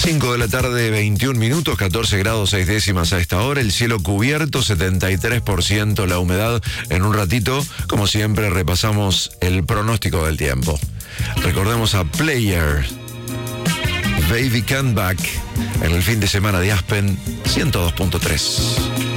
5 de la tarde, 21 minutos, 14 grados 6 décimas a esta hora, el cielo cubierto, 73% la humedad. En un ratito, como siempre, repasamos el pronóstico del tiempo. Recordemos a Player, Baby Come Back, en el fin de semana de Aspen 102.3.